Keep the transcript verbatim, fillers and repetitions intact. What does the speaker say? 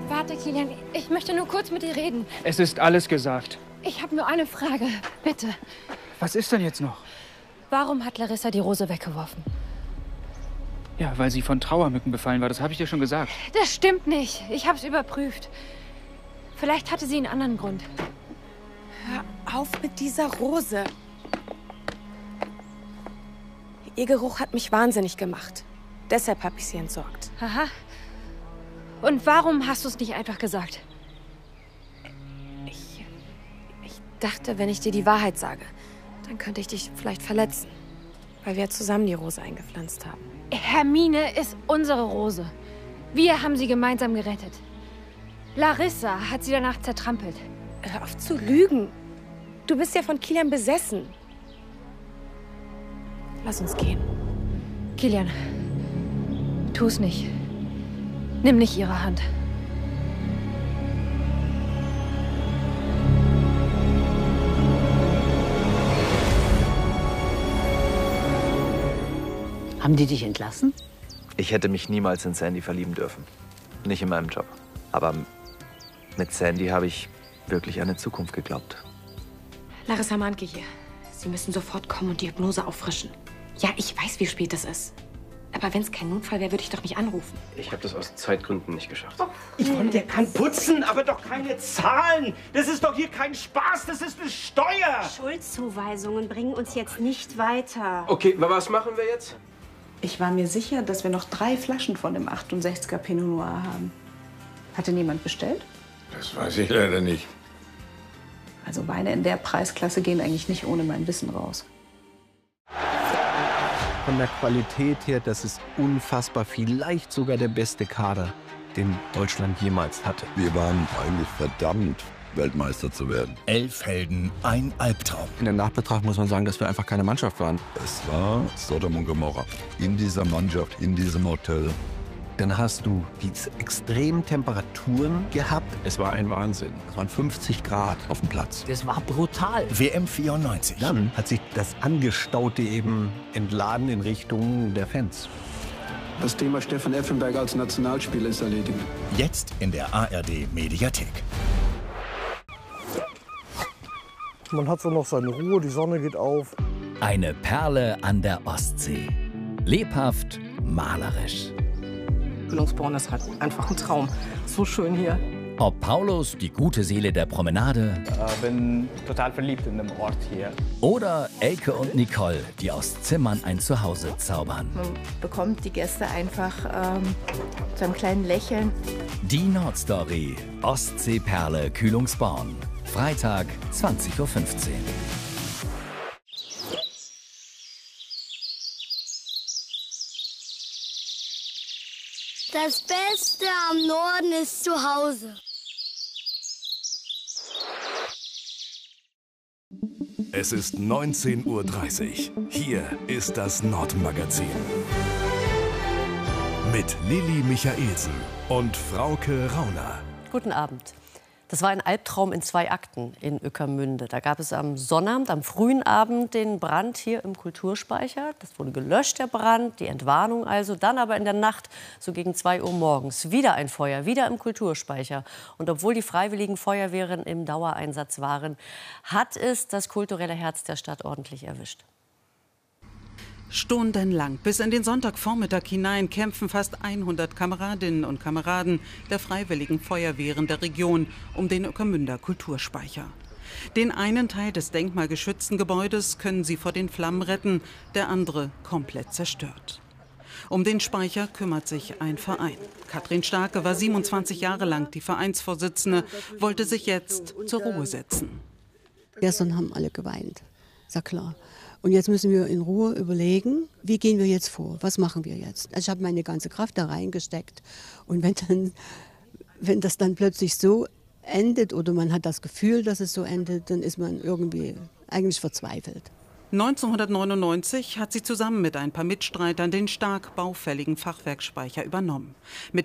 Warte, Kilian, ich möchte nur kurz mit dir reden. Es ist alles gesagt. Ich habe nur eine Frage, bitte. Was ist denn jetzt noch? Warum hat Larissa die Rose weggeworfen? Ja, weil sie von Trauermücken befallen war, das habe ich dir schon gesagt. Das stimmt nicht. Ich habe es überprüft. Vielleicht hatte sie einen anderen Grund. Hör auf mit dieser Rose. Ihr Geruch hat mich wahnsinnig gemacht. Deshalb habe ich sie entsorgt. Aha. Und warum hast du es nicht einfach gesagt? Ich, ich dachte, wenn ich dir die Wahrheit sage, dann könnte ich dich vielleicht verletzen. Weil wir zusammen die Rose eingepflanzt haben. Hermine ist unsere Rose. Wir haben sie gemeinsam gerettet. Larissa hat sie danach zertrampelt. Hör auf zu lügen. Du bist ja von Kilian besessen. Lass uns gehen. Kilian, tu's nicht. Nimm nicht ihre Hand. Haben die dich entlassen? Ich hätte mich niemals in Sandy verlieben dürfen. Nicht in meinem Job. Aber mit Sandy habe ich wirklich an eine Zukunft geglaubt. Larissa Manke hier. Sie müssen sofort kommen und die Hypnose auffrischen. Ja, ich weiß, wie spät es ist. Aber wenn es kein Notfall wäre, würde ich doch nicht anrufen. Ich habe das aus Zeitgründen nicht geschafft. Oh. Und der kann putzen, aber doch keine Zahlen. Das ist doch hier kein Spaß, das ist eine Steuer. Schuldzuweisungen bringen uns jetzt nicht weiter. Okay, was machen wir jetzt? Ich war mir sicher, dass wir noch drei Flaschen von dem achtundsechziger Pinot Noir haben. Hatte niemand bestellt? Das weiß ich leider nicht. Also Weine in der Preisklasse gehen eigentlich nicht ohne mein Wissen raus. Von der Qualität her, das ist unfassbar, vielleicht sogar der beste Kader, den Deutschland jemals hatte. Wir waren eigentlich verdammt, Weltmeister zu werden. Elf Helden, ein Albtraum. In der Nachbetrachtung muss man sagen, dass wir einfach keine Mannschaft waren. Es war Sodom und Gomorra. In dieser Mannschaft, in diesem Hotel. Dann hast du diese extremen Temperaturen gehabt. Es war ein Wahnsinn. Es waren fünfzig Grad auf dem Platz. Das war brutal. W M vierundneunzig. Dann hat sich das Angestaute eben entladen in Richtung der Fans. Das Thema Stefan Effenberg als Nationalspieler ist erledigt. Jetzt in der A R D Mediathek. Man hat so noch seine Ruhe, die Sonne geht auf. Eine Perle an der Ostsee. Lebhaft, malerisch. Kühlungsborn ist halt einfach ein Traum. So schön hier. Ob Paulus, die gute Seele der Promenade. Ich bin total verliebt in dem Ort hier. Oder Elke und Nicole, die aus Zimmern ein Zuhause zaubern. Man bekommt die Gäste einfach ähm, zu einem kleinen Lächeln. Die Nordstory. Ostseeperle Kühlungsborn. Freitag, zwanzig Uhr fünfzehn. Das Beste am Norden ist zu Hause. Es ist neunzehn Uhr dreißig. Hier ist das Nordmagazin. Mit Lilly Michaelsen und Frauke Rauner. Guten Abend. Das war ein Albtraum in zwei Akten in Ueckermünde. Da gab es am Sonnabend, am frühen Abend, den Brand hier im Kulturspeicher. Das wurde gelöscht, der Brand, die Entwarnung also. Dann aber in der Nacht, so gegen zwei Uhr morgens, wieder ein Feuer, wieder im Kulturspeicher. Und obwohl die freiwilligen Feuerwehren im Dauereinsatz waren, hat es das kulturelle Herz der Stadt ordentlich erwischt. Stundenlang bis in den Sonntagvormittag hinein kämpfen fast hundert Kameradinnen und Kameraden der Freiwilligen Feuerwehren der Region um den Ueckermünder Kulturspeicher. Den einen Teil des denkmalgeschützten Gebäudes können sie vor den Flammen retten, der andere komplett zerstört. Um den Speicher kümmert sich ein Verein. Katrin Starke war siebenundzwanzig Jahre lang die Vereinsvorsitzende, wollte sich jetzt zur Ruhe setzen. Gestern haben alle geweint, ist ja klar. Und jetzt müssen wir in Ruhe überlegen, wie gehen wir jetzt vor, was machen wir jetzt. Also ich habe meine ganze Kraft da reingesteckt. Und wenn, dann, wenn das dann plötzlich so endet oder man hat das Gefühl, dass es so endet, dann ist man irgendwie eigentlich verzweifelt. neunzehnhundertneunundneunzig hat sie zusammen mit ein paar Mitstreitern den stark baufälligen Fachwerkspeicher übernommen. Mit